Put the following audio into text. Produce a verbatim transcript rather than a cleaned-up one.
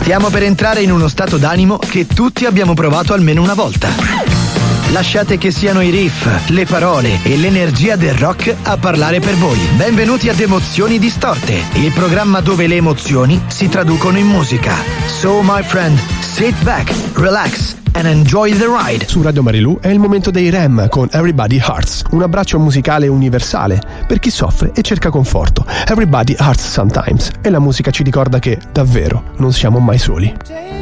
Stiamo per entrare in uno stato d'animo che tutti abbiamo provato almeno una volta. Lasciate che siano i riff, le parole e l'energia del rock a parlare per voi. Benvenuti ad Emozioni Distorte, il programma dove le emozioni si traducono in musica. So my friend, sit back, relax and enjoy the ride. Su Radio Marilù è il momento dei R E M con Everybody Hurts, un abbraccio musicale universale per chi soffre e cerca conforto. Everybody Hurts Sometimes, e la musica ci ricorda che davvero non siamo mai soli.